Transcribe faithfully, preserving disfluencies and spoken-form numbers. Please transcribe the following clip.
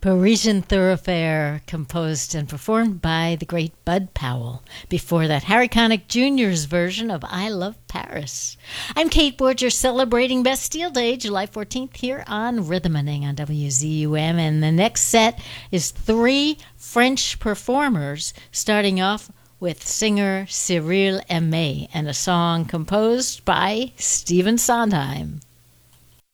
Parisian Thoroughfare, composed and performed by the great Bud Powell. Before that, Harry Connick Junior's version of I Love Paris. I'm Kate Borger, celebrating Bastille Day, July fourteenth, here on Rhythmaning on W Z U M. And the next set is three French performers, starting off with singer Cyril Aimé and a song composed by Stephen Sondheim.